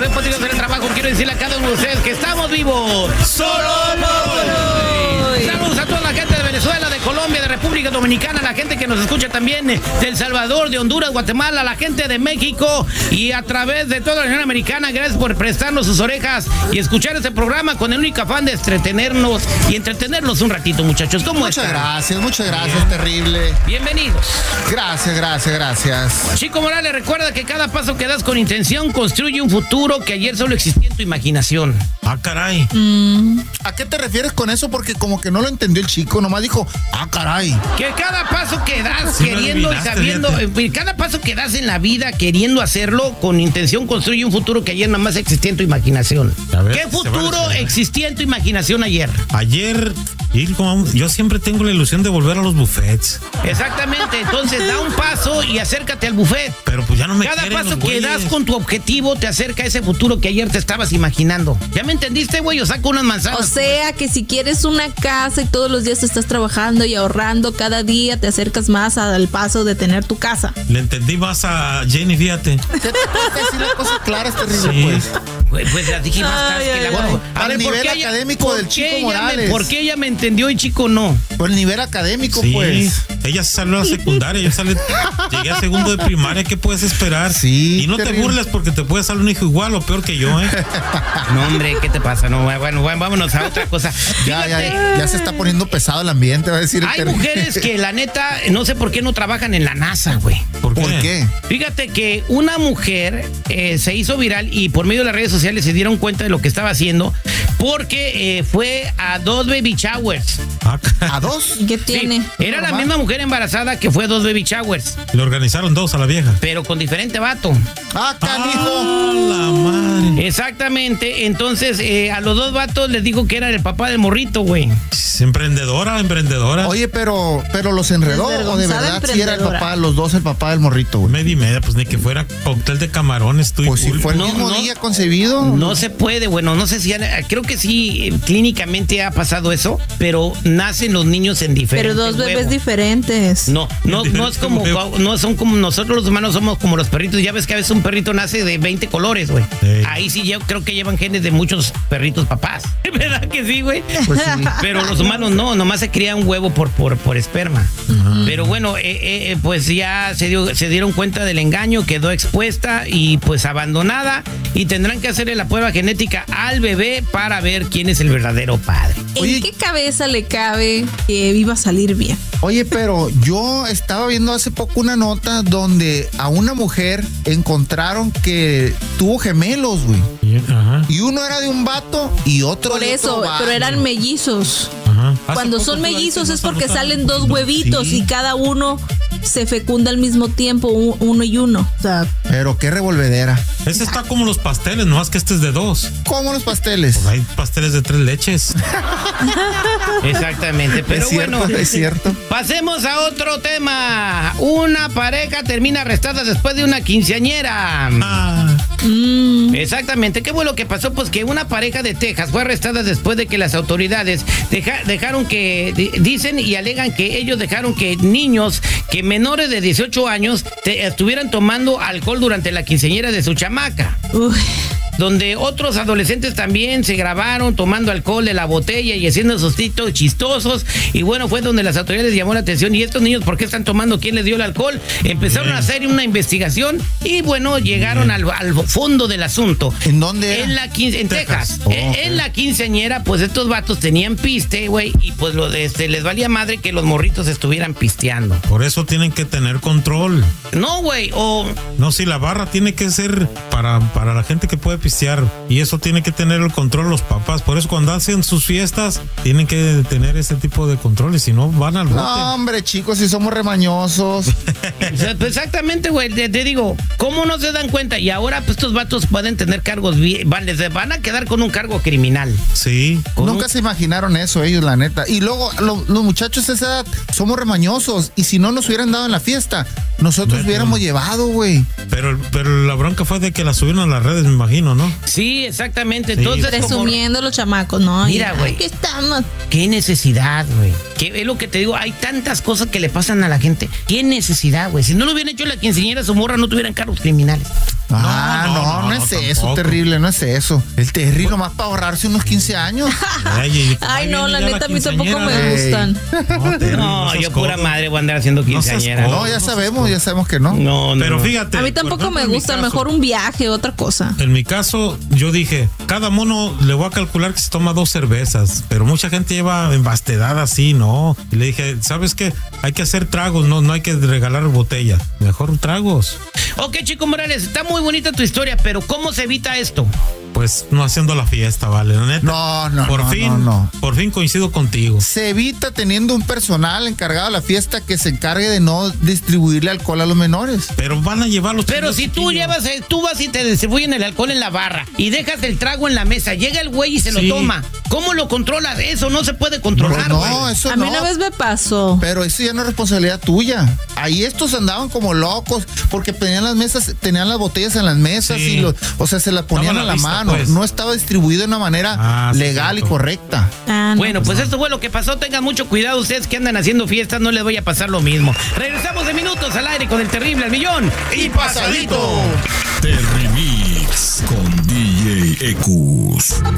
de podcast en el trabajo, quiero decirle a cada uno de ustedes que estamos vivos. ¡Solo por hoy! Saludos a toda la gente de Venezuela, de Colombia, de República Dominicana, la gente que nos escucha también de El Salvador, de Honduras, Guatemala, la gente de México y a través de toda la Unión Americana. Gracias por prestarnos sus orejas y escuchar este programa con el único afán de entretenernos y entretenernos un ratito, muchachos. ¿Cómo están? Muchas gracias, terrible. Bienvenidos. Gracias. Chico Morales, recuerda que cada paso que das con intención construye un futuro que ayer solo existía en tu imaginación. Ah, caray. ¿A qué te refieres con eso? Porque como que no lo entendió el chico, nomás dijo, ah, caray. Que cada paso que das Sí, queriendo y sabiendo, cada paso que das en la vida queriendo hacerlo con intención construye un futuro que ayer nada más existía en tu imaginación. A ver, ¿Qué futuro existía en tu imaginación ayer? Ayer, yo siempre tengo la ilusión de volver a los buffets. Exactamente, entonces da un paso y acércate al buffet. Pero pues ya no me Cada quieren paso los que güeyes. das con tu objetivo te acerca a ese futuro que ayer te estabas imaginando. ¿Ya me entendiste, güey? O saco unas manzanas. O sea, que si quieres una casa y todos los días estás trabajando y ahorrando, cada día te acercas más al paso de tener tu casa. Le entendí más a Jenny, fíjate. ¿Qué te puedes decir las cosas claras, terrible, Sí. pues? Güey, pues las dije más Ay, que la ay, bueno, ay. Al nivel académico del Chico Morales. ¿Por qué ella me entendió y Chico no? Por el nivel académico, Sí, pues. ella salió a la secundaria, llegué a segundo de primaria, ¿qué puedes esperar? Sí, Y no te terrible. burles porque te puede salir un hijo igual o peor que yo, ¿eh? No, hombre, ¿qué te pasa? No, bueno, vámonos a otra cosa. Ya se está poniendo pesado el ambiente, va a decir el Hay terrible. mujeres que la neta, no sé por qué no trabajan en la NASA, güey. ¿Por ¿Por qué? Fíjate que una mujer se hizo viral y por medio de las redes sociales se dieron cuenta de lo que estaba haciendo porque fue a 2 baby showers. Ah, ¿A dos? ¿Y qué tiene? Sí, era la Normal. misma mujer embarazada que fue a 2 baby showers, le organizaron dos a la vieja. pero con diferente vato. ¡Ah, canijo! ¡Ah, la madre! Exactamente, entonces a los 2 vatos les dijo que era el papá del morrito, güey. Emprendedora. Oye, pero los enredó, o de Desvergonzada verdad sí era el emprendedora. papá, los dos el papá del morrito, güey. Media y media, pues ni que fuera cóctel de camarones, tú y Pues si cool. fue el No, mismo no. día concebido. No se puede, bueno, no sé si, creo que sí, clínicamente ha pasado eso, pero nacen los niños en diferentes Pero dos bebés huevos. diferentes. No es como, huevo. no son como nosotros los humanos somos como los perritos. Ya ves que a veces un perrito nace de 20 colores, güey. Sí. Ahí sí yo creo que llevan genes de muchos perritos papás. ¿Verdad que sí, güey? Pues sí. Pero los humanos no, nomás se cría un huevo por esperma. Pero bueno, pues ya se dieron cuenta del engaño, quedó expuesta y pues abandonada y tendrán que hacerle la prueba genética al bebé para ver quién es el verdadero padre. Oye. ¿En qué cabeza le cabe que iba a salir bien? Oye, pero yo estaba viendo hace poco una nota donde a una mujer encontraron que tuvo gemelos, güey. Ajá, Y uno era de un vato y otro Por de eso, otro vato. pero eran mellizos. ajá. Cuando Hace son poco mellizos fue es porque algo tan salen 2 bonito. huevitos Sí. y cada uno se fecunda al mismo tiempo, uno y uno. O sea, Pero qué revolvedera. Ese está como los pasteles, nomás que este es de 2. ¿Cómo los pasteles? Pues hay pasteles de 3 leches. Exactamente, pero es cierto, bueno. es cierto. Pasemos a otro tema. Una pareja termina arrestada después de una quinceañera. Ah, Exactamente. ¿Qué fue lo que pasó? Pues que una pareja de Texas fue arrestada después de que las autoridades dejaron que, dicen y alegan que ellos dejaron que niños que menores de 18 años estuvieran tomando alcohol durante la quinceañera de su chamaca. uy, Donde otros adolescentes también se grabaron tomando alcohol de la botella y haciendo esos titos chistosos. Y bueno, fue donde las autoridades llamó la atención. ¿Y estos niños por qué están tomando? ¿Quién les dio el alcohol? Empezaron a hacer una investigación y bueno, llegaron al fondo del asunto. ¿En dónde era? En Texas. Oh, En la quinceañera, pues estos vatos tenían piste, güey, y pues les valía madre que los morritos estuvieran pisteando. por eso tienen que tener control. No, güey, o... No, si la barra tiene que ser para la gente que puede pistear. Y eso tiene que tener el control los papás. Por eso cuando hacen sus fiestas, tienen que tener ese tipo de control. Y si no, van al bote. No, hombre, chicos, si somos remañosos. O sea, pues exactamente, güey, te digo, ¿cómo no se dan cuenta? Y ahora pues estos vatos pueden tener cargos, les van a quedar con un cargo criminal. Sí. Nunca se imaginaron eso ellos, la neta. Y luego, los muchachos de esa edad somos remañosos. Y si no nos hubieran dado en la fiesta, nosotros Neta. hubiéramos llevado, güey. Pero la bronca fue de que la subieron a las redes, me imagino, ¿no? Sí, exactamente. Sí. Entonces, como- presumiendo los chamacos, ¿no? Mira, Y, güey. aquí estamos. ¿qué necesidad, güey? Que es lo que te digo, hay tantas cosas que le pasan a la gente. ¿Qué necesidad, güey? Si no lo hubieran hecho la quinceañera, su morra no tuvieran cargos criminales. No es eso, tampoco. terrible, no es eso. El terrible nomás para ahorrarse unos 15 años. Ay, no, la neta, a mí tampoco me Ey. gustan. No, yo pura madre voy a andar haciendo No seas quinceañera. codo. No, ya sabemos que no. No, Pero fíjate. A mí por tampoco ejemplo, me en mi gustan, caso- mejor un viaje, otra cosa. En mi caso, yo dije, cada mono le voy a calcular que se toma 2 cervezas, pero mucha gente lleva embastedada así, ¿no? Y le dije, ¿sabes qué? Hay que hacer tragos, no hay que regalar botellas, mejor tragos. Ok, Chico Morales, está muy bonita tu historia, pero ¿cómo se evita esto? Pues no haciendo la fiesta, vale, la neta. No, Por fin coincido contigo. Se evita teniendo un personal encargado de la fiesta que se encargue de no distribuirle alcohol a los menores. Pero van a llevar los Pero si tú vas y te distribuyen el alcohol en la barra y dejas el trago en la mesa, llega el güey y se lo Sí. toma. ¿Cómo lo controlas? Eso no se puede controlar, No, güey. eso A no. mí una vez me pasó. Pero eso ya no es responsabilidad tuya. Ahí estos andaban como locos porque tenían las botellas en las mesas Sí. y o sea, se las ponían Estaba a la vista, mano. pues. No estaba distribuido de una manera Sí, legal y cierto. correcta. No. Bueno, pues esto fue lo que pasó. Tengan mucho cuidado ustedes que andan haciendo fiestas, no les vaya a pasar lo mismo. Regresamos de minutos al aire con el terrible al millón y pasadito. Terry Mix con DJ Ecus.